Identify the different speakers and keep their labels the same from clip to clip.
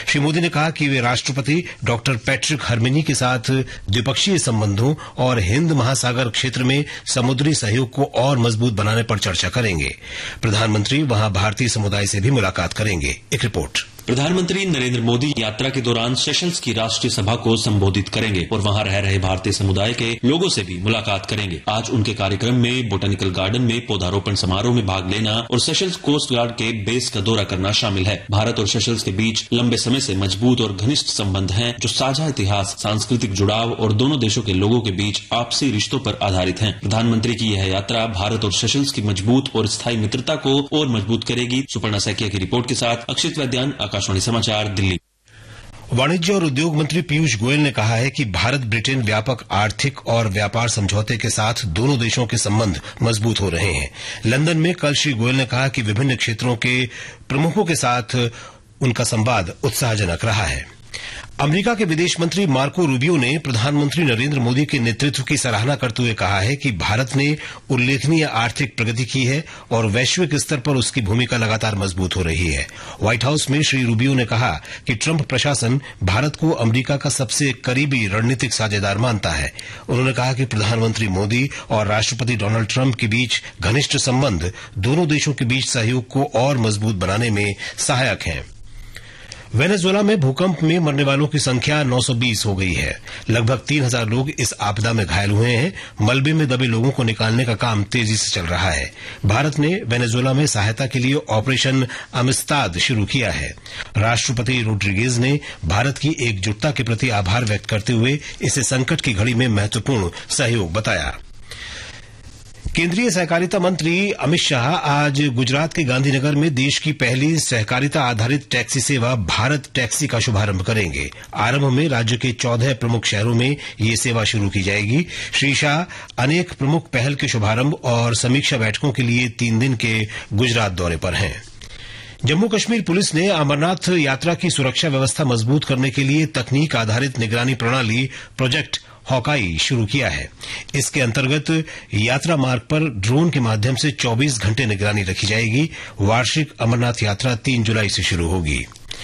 Speaker 1: श्री मोदी ने कहा कि वे राष्ट्रपति डॉक्टर पैट्रिक हरमिनी के साथ द्विपक्षीय संबंधों और हिंद महासागर क्षेत्र में समुद्री सहयोग को और मजबूत बनाने पर चर्चा करेंगे। प्रधानमंत्री वहां भारतीय समुदाय से भी मुलाकात करेंगे। एक रिपोर्ट।
Speaker 2: प्रधानमंत्री नरेंद्र मोदी यात्रा के दौरान सेशल्स की राष्ट्रीय सभा को संबोधित करेंगे और वहां रह रहे भारतीय समुदाय के लोगों से भी मुलाकात करेंगे। आज उनके कार्यक्रम में बोटेनिकल गार्डन में पौधारोपण समारोह में भाग लेना और सेशल्स कोस्ट गार्ड के बेस का दौरा करना शामिल है। भारत और सेशल्स के बीच लंबे समय से मजबूत और घनिष्ठ संबंध हैं, जो साझा इतिहास, सांस्कृतिक जुड़ाव और दोनों देशों के लोगों के बीच आपसी रिश्तों पर आधारित है। प्रधानमंत्री की यह यात्रा भारत और सेशल्स की मजबूत और स्थायी मित्रता को और मजबूत करेगी। सुपर्णा सैकिया की रिपोर्ट के साथ अक्षित वैद्यान, आकाशवाणी समाचार, दिल्ली।
Speaker 1: वाणिज्य और उद्योग मंत्री पीयूष गोयल ने कहा है कि भारत ब्रिटेन व्यापक आर्थिक और व्यापार समझौते के साथ दोनों देशों के संबंध मजबूत हो रहे हैं। लंदन में कल श्री गोयल ने कहा कि विभिन्न क्षेत्रों के प्रमुखों के साथ उनका संवाद उत्साहजनक रहा है। अमेरिका के विदेश मंत्री मार्को रूबियो ने प्रधानमंत्री नरेंद्र मोदी के नेतृत्व की सराहना करते हुए कहा है कि भारत ने उल्लेखनीय आर्थिक प्रगति की है और वैश्विक स्तर पर उसकी भूमिका लगातार मजबूत हो रही है। व्हाइट हाउस में श्री रूबियो ने कहा कि ट्रंप प्रशासन भारत को अमेरिका का सबसे करीबी रणनीतिक साझेदार मानता है। उन्होंने कहा कि प्रधानमंत्री मोदी और राष्ट्रपति डोनाल्ड ट्रंप के बीच घनिष्ठ संबंध दोनों देशों के बीच सहयोग को और मजबूत बनाने में सहायक हैं। वेनेजुएला में भूकंप में मरने वालों की संख्या 920 हो गई है। लगभग 3000 लोग इस आपदा में घायल हुए हैं। मलबे में दबे लोगों को निकालने का काम तेजी से चल रहा है। भारत ने वेनेजुएला में सहायता के लिए ऑपरेशन अमिस्ताद शुरू किया है। राष्ट्रपति रोड्रिगेज ने भारत की एकजुटता के प्रति आभार व्यक्त करते हुए इसे संकट की घड़ी में महत्वपूर्ण सहयोग बताया। केंद्रीय सहकारिता मंत्री अमित शाह आज गुजरात के गांधीनगर में देश की पहली सहकारिता आधारित टैक्सी सेवा भारत टैक्सी का शुभारंभ करेंगे। आरंभ में राज्य के 14 प्रमुख शहरों में ये सेवा शुरू की जाएगी। श्री शाह अनेक प्रमुख पहल के शुभारंभ और समीक्षा बैठकों के लिए 3 दिन के गुजरात दौरे पर हैं। जम्मू कश्मीर पुलिस ने अमरनाथ यात्रा की सुरक्षा व्यवस्था मजबूत करने के लिए तकनीक आधारित निगरानी प्रणाली प्रोजेक्ट हॉकाई शुरू किया है। इसके अंतर्गत यात्रा मार्ग पर ड्रोन के माध्यम से 24 घंटे निगरानी रखी जाएगी। वार्षिक अमरनाथ यात्रा 3 जुलाई से शुरू होगी।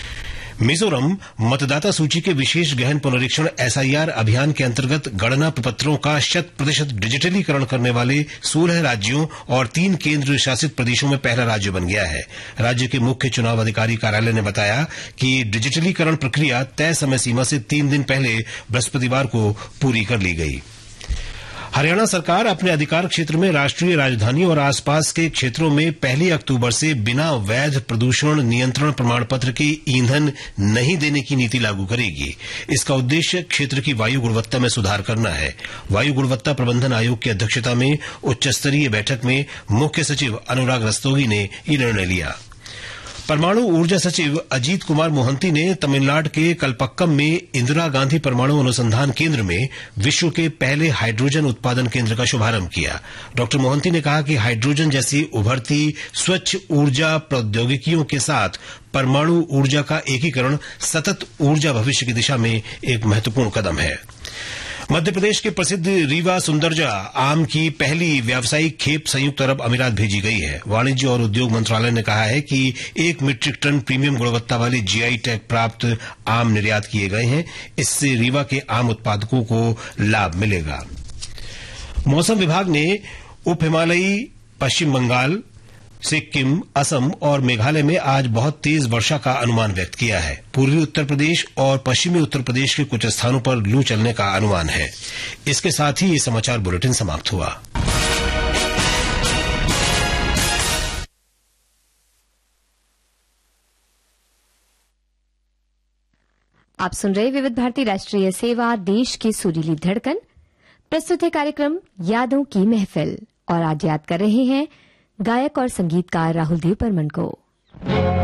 Speaker 1: मिजोरम मतदाता सूची के विशेष गहन पुनरीक्षण एसआईआर अभियान के अंतर्गत गणना प्रपत्रों का 100% डिजिटलीकरण करने वाले 16 राज्यों और 3 केंद्र शासित प्रदेशों में पहला राज्य बन गया है। राज्य के मुख्य चुनाव अधिकारी कार्यालय ने बताया कि डिजिटलीकरण प्रक्रिया तय समय सीमा से 3 दिन पहले बृहस्पतिवार को पूरी कर ली गई। हरियाणा सरकार अपने अधिकार क्षेत्र में राष्ट्रीय राजधानी और आसपास के क्षेत्रों में 1 अक्टूबर से बिना वैध प्रदूषण नियंत्रण प्रमाण पत्र के ईंधन नहीं देने की नीति लागू करेगी। इसका उद्देश्य क्षेत्र की वायु गुणवत्ता में सुधार करना है। वायु गुणवत्ता प्रबंधन आयोग की अध्यक्षता में उच्च स्तरीय बैठक में मुख्य सचिव अनुराग रस्तोगी ने ये निर्णय लिया। परमाणु ऊर्जा सचिव अजीत कुमार मोहंती ने तमिलनाडु के कलपक्कम में इंदिरा गांधी परमाणु अनुसंधान केंद्र में विश्व के पहले हाइड्रोजन उत्पादन केंद्र का शुभारंभ किया। डॉक्टर मोहंती ने कहा कि हाइड्रोजन जैसी उभरती स्वच्छ ऊर्जा प्रौद्योगिकियों के साथ परमाणु ऊर्जा का एकीकरण सतत ऊर्जा भविष्य की दिशा में एक महत्वपूर्ण कदम है। मध्य प्रदेश के प्रसिद्ध रीवा सुंदरजा आम की पहली व्यावसायिक खेप संयुक्त अरब अमीरात भेजी गई है। वाणिज्य और उद्योग मंत्रालय ने कहा है कि 1 मीट्रिक टन प्रीमियम गुणवत्ता वाले जीआई टैग प्राप्त आम निर्यात किए गए हैं। इससे रीवा के आम उत्पादकों को लाभ मिलेगा। मौसम विभाग ने उप हिमालयी पश्चिम बंगाल, सिक्किम, असम और मेघालय में आज बहुत तेज वर्षा का अनुमान व्यक्त किया है। पूर्वी उत्तर प्रदेश और पश्चिमी उत्तर प्रदेश के कुछ स्थानों पर लू चलने का अनुमान है। इसके साथ ही ये समाचार बुलेटिन समाप्त हुआ।
Speaker 3: आप सुन रहे विविध भारती राष्ट्रीय सेवा, देश की सुरीली धड़कन। प्रस्तुत है कार्यक्रम यादों की महफिल और आज याद कर रहे हैं गायक और संगीतकार राहुल देव बर्मन को।